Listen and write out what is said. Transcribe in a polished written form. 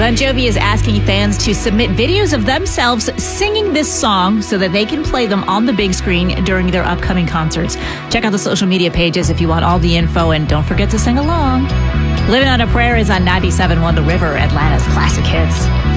Bon Jovi is asking fans to submit videos of themselves singing this song so that they can play them on the big screen during their upcoming concerts. Check out the social media pages if you want all the info, and don't forget to sing along. Living on a Prayer is on 97.1 The River, Atlanta's classic hits.